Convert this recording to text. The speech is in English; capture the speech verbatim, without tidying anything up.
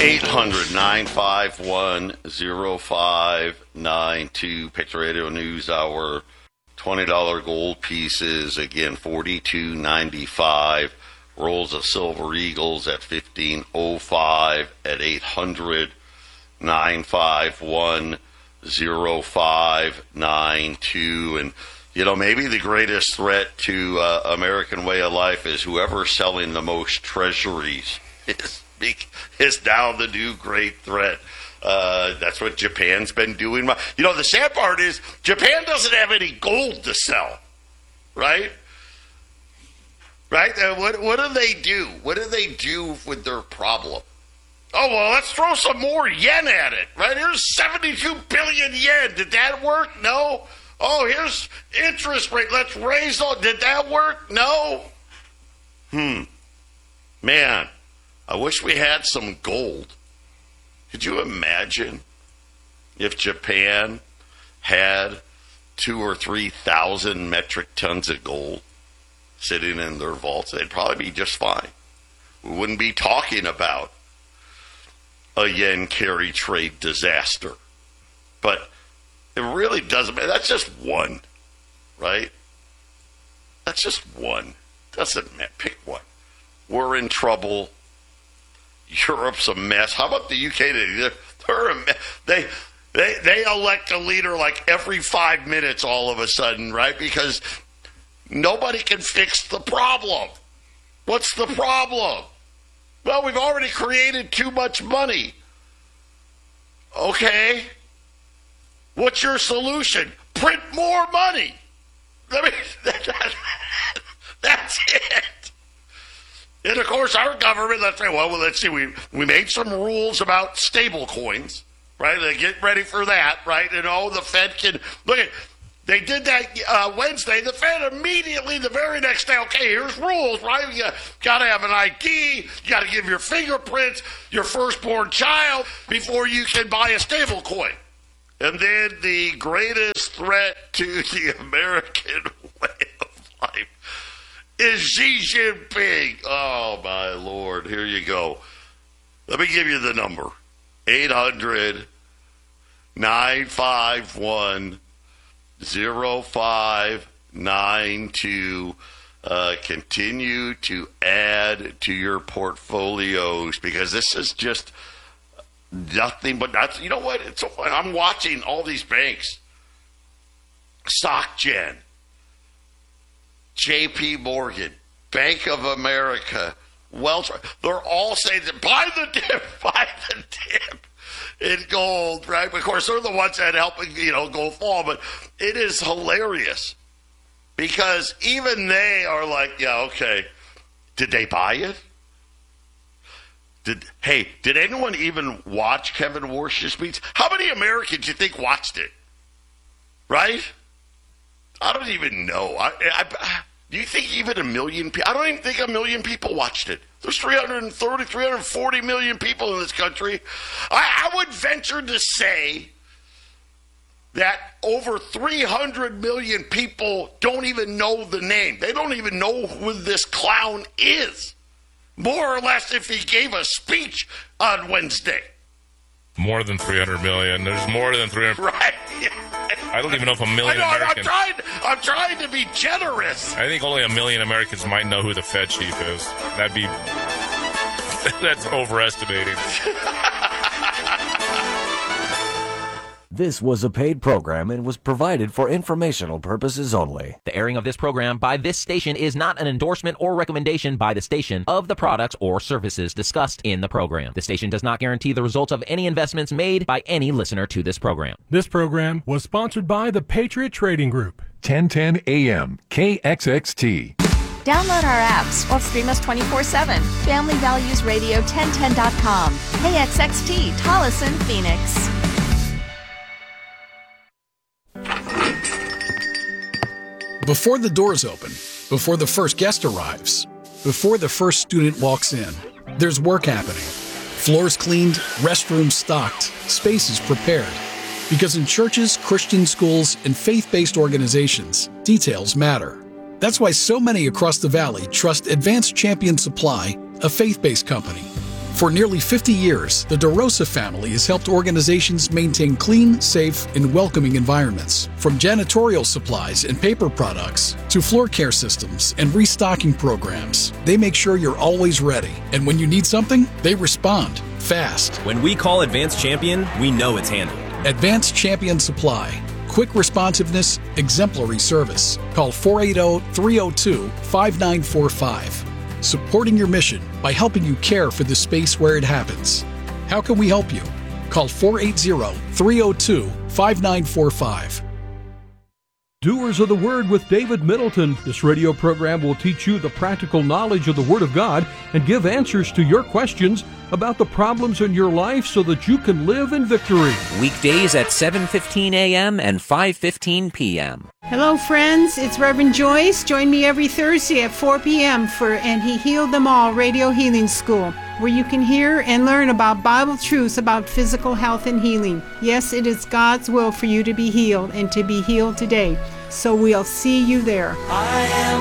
eight hundred, nine five one, oh five nine two. Patriot Radio News Hour. twenty dollars gold pieces, again, forty-two ninety-five. Rolls of Silver Eagles at fifteen oh five at eight hundred, nine five one, oh five nine two. And, you know, maybe the greatest threat to uh, American way of life is whoever's selling the most treasuries is, is now the new great threat. Uh, that's what Japan's been doing. You know, the sad part is Japan doesn't have any gold to sell, right? Right? Uh, what, what do they do? What do they do with their problem? Oh, well, let's throw some more yen at it, right? Here's seventy-two billion yen. Did that work? No. Oh, here's interest rate. Let's raise all. Did that work? No. Hmm. Man, I wish we had some gold. Could you imagine if Japan had two or three thousand metric tons of gold sitting in their vaults? They'd probably be just fine. We wouldn't be talking about a yen carry trade disaster. But it really doesn't matter. That's just one, right? That's just one. Doesn't matter. Pick one. We're in trouble. Europe's a mess. How about the U K? They're, they're a mess. They, they, they elect a leader like every five minutes all of a sudden, right? Because nobody can fix the problem. What's the problem? Well, we've already created too much money. Okay. What's your solution? Print more money. I mean, that, that, that's it. And, of course, our government, let's say, well, well, let's see, we we made some rules about stable coins, right? They get ready for that, right? And, oh, the Fed can, look at, they did that uh, Wednesday. The Fed immediately, the very next day, okay, here's rules, right? You got to have an I D. You got to give your fingerprints, your firstborn child, before you can buy a stable coin. And then the greatest threat to the American way of life is Xi Jinping. Oh, my Lord. Here you go. Let me give you the number. eight hundred, nine five one, oh five nine two. Uh, continue to add to your portfolios because this is just nothing but that's, you know what? It's so fun. I'm watching all these banks. SocGen, J P Morgan, Bank of America, Wells Fargo, they're all saying that buy the dip, buy the dip in gold, right? Of course, they're the ones that help, you know, gold fall, but it is hilarious because even they are like, yeah, okay, did they buy it? Did hey, did anyone even watch Kevin Warsh's speech? How many Americans do you think watched it? Right? I don't even know. I, I, do you think even a million people? I don't even think a million people watched it. There's three hundred thirty, three hundred forty million people in this country. I, I would venture to say that over three hundred million people don't even know the name. They don't even know who this clown is. More or less if he gave a speech on Wednesday. More than three hundred million. There's more than three hundred. Right. I don't even know if a million I know, Americans. I'm trying, I'm trying to be generous. I think only a million Americans might know who the Fed chief is. That'd be. That's overestimating. This was a paid program and was provided for informational purposes only. The airing of this program by this station is not an endorsement or recommendation by the station of the products or services discussed in the program. The station does not guarantee the results of any investments made by any listener to this program. This program was sponsored by the Patriot Trading Group. ten ten A M K X X T. Download our apps or stream us twenty-four seven. Family Values Radio ten ten dot com. K X X T, Tolleson, Phoenix. Before the doors open, before the first guest arrives, before the first student walks in, there's work happening. Floors cleaned, restrooms stocked, spaces prepared. Because in churches, Christian schools, and faith-based organizations, details matter. That's why so many across the valley trust Advanced Champion Supply, a faith-based company. For nearly fifty years, the DeRosa family has helped organizations maintain clean, safe, and welcoming environments. From janitorial supplies and paper products to floor care systems and restocking programs, they make sure you're always ready. And when you need something, they respond fast. When we call Advanced Champion, we know it's handled. Advanced Champion Supply. Quick responsiveness, exemplary service. Call four eight zero, three zero two, five nine four five. Supporting your mission by helping you care for the space where it happens. How can we help you? Call four eight zero, three zero two, five nine four five. Doers of the Word with David Middleton. This radio program will teach you the practical knowledge of the Word of God and give answers to your questions about the problems in your life so that you can live in victory. Weekdays at seven fifteen a.m. and five fifteen p.m. Hello, friends. It's Reverend Joyce. Join me every Thursday at four p.m. for And He Healed Them All Radio Healing School, where you can hear and learn about Bible truths about physical health and healing. Yes, it is God's will for you to be healed and to be healed today. So we'll see you there. I am